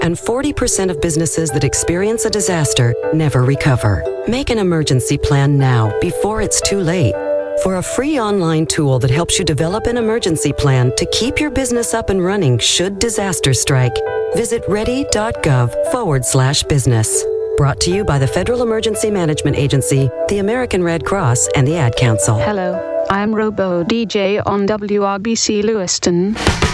and 40% of businesses that experience a disaster never recover. Make an emergency plan now before it's too late. For a free online tool that helps you develop an emergency plan to keep your business up and running should disaster strike, visit ready.gov/business. Brought to you by the Federal Emergency Management Agency, the American Red Cross, and the Ad Council. Hello, I'm Robo DJ on WRBC Lewiston.